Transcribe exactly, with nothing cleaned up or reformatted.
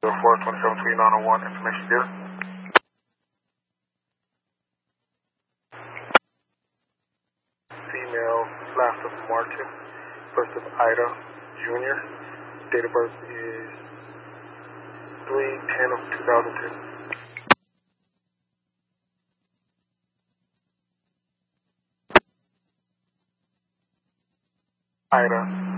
four twenty-seven three nine oh one, information given. Female, last of Martin, first of Ida, Junior. Date of birth is three ten of two thousand two. Ida.